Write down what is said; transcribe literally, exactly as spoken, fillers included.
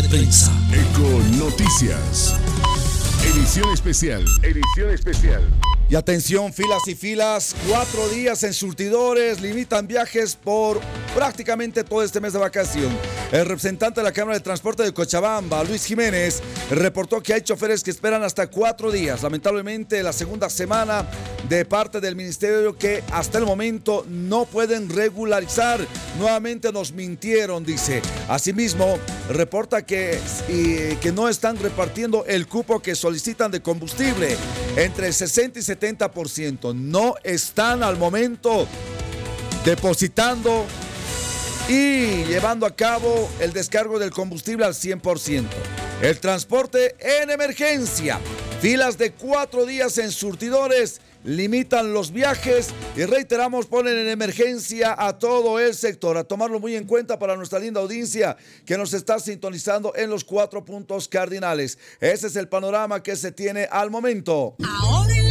prensa. Eco Noticias. Edición especial. Edición especial. Y atención, filas y filas, cuatro días en surtidores, limitan viajes por prácticamente todo este mes de vacación. El representante de la Cámara de Transporte de Cochabamba, Luis Jiménez, reportó que hay choferes que esperan hasta cuatro días. Lamentablemente, la segunda semana de parte del ministerio que hasta el momento no pueden regularizar. Nuevamente nos mintieron, dice. Asimismo, reporta que, y, que no están repartiendo el cupo que solicitan de combustible. Entre el sesenta y setenta por ciento no están al momento depositando y llevando a cabo el descargo del combustible al cien por ciento. El transporte en emergencia. Filas de cuatro días en surtidores limitan los viajes y reiteramos, ponen en emergencia a todo el sector. A tomarlo muy en cuenta para nuestra linda audiencia que nos está sintonizando en los cuatro puntos cardinales. Ese es el panorama que se tiene al momento. Ahora